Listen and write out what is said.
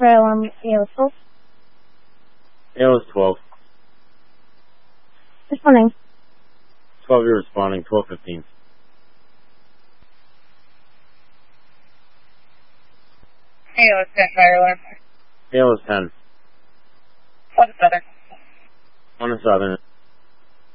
fire alarm AO 12. AO is 12. Responding. 12, you're responding. 12:15. AO is 10, fire alarm. AO is 10. What's the other? 1 is Southern.